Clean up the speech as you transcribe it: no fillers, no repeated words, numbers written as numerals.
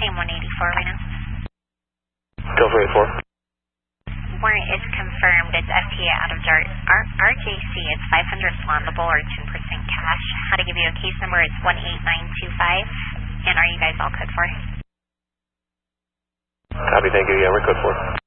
I'm 184 right now. Go for 84. Warrant is confirmed. It's FTA out of DART. RJC is 500 flammable or 10% cash. How to give you a case number is 18925. And are you guys all code for? Copy, thank you. Yeah, we're code 4.